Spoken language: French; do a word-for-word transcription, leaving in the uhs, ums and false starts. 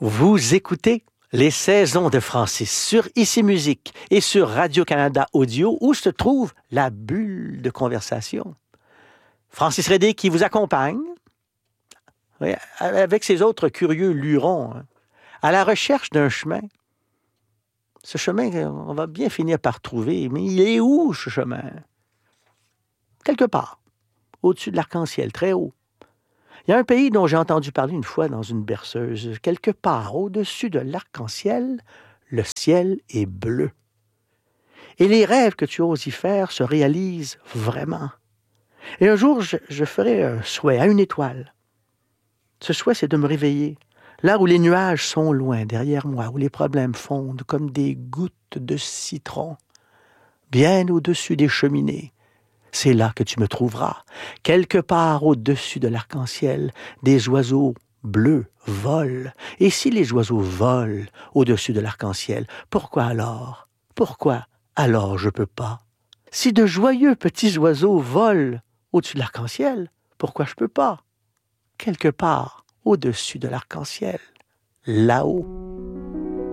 Vous écoutez les saisons de Francis sur Ici Musique et sur Radio-Canada Audio où se trouve la bulle de conversation. Francis Redé qui vous accompagne oui, avec ses autres curieux lurons hein, à la recherche d'un chemin. Ce chemin, on va bien finir par trouver, mais il est où ce chemin? Quelque part, au-dessus de l'arc-en-ciel, très haut. Il y a un pays dont j'ai entendu parler une fois dans une berceuse. Quelque part au-dessus de l'arc-en-ciel, le ciel est bleu. Et les rêves que tu oses y faire se réalisent vraiment. Et un jour, je, je ferai un souhait à une étoile. Ce souhait, c'est de me réveiller, là où les nuages sont loin, derrière moi, où les problèmes fondent comme des gouttes de citron, bien au-dessus des cheminées. C'est là que tu me trouveras, quelque part au-dessus de l'arc-en-ciel, des oiseaux bleus volent. Et si les oiseaux volent au-dessus de l'arc-en-ciel, pourquoi alors? Pourquoi alors je peux pas? Si de joyeux petits oiseaux volent au-dessus de l'arc-en-ciel, pourquoi je peux pas? Quelque part au-dessus de l'arc-en-ciel, là-haut.